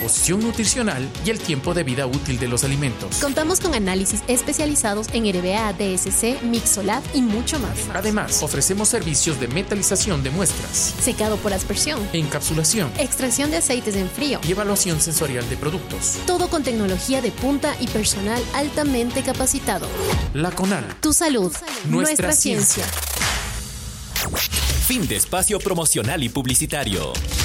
composición nutricional y el tiempo de vida útil de los alimentos. Contamos con análisis especializados en RBA, DSC, Mixolab y mucho más. Además, ofrecemos servicios de metalización de muestras, secado por aspersión, encapsulación, extracción de aceites en frío y evaluación sensorial de productos. Todo con tecnología de punta y personal altamente capacitado. La CONAL. Tu salud, nuestra ciencia. Fin de espacio promocional y publicitario.